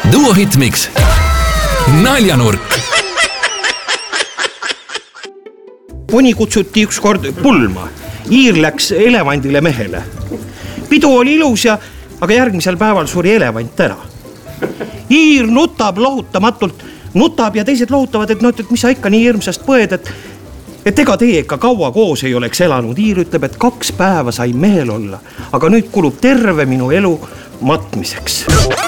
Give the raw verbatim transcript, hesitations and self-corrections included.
Duo Hitmix. Naljanurk. Poni kutsuti üks kord pulma. Iir läks elevandile mehele. Pidu oli ilus ja, aga järgmisel päeval suri elevant ära. Iir nutab lohutamatult, nutab ja teised lohutavad, et, no, et mis sa ikka nii hirmsast põed, et, et ega teie ikka kaua koos ei oleks elanud. Iir ütleb, et kaks päeva sai mehel olla, aga nüüd kulub terve minu elu matmiseks.